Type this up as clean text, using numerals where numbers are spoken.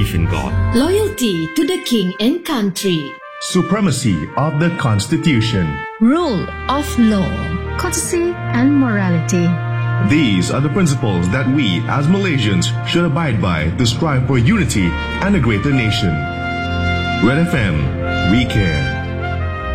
belief in God, loyalty to the king and country, supremacy of the Constitution. rule of law, courtesy and morality. These are the principles that we as Malaysians should abide by to strive for unity and a greater nation. Red FM, we care.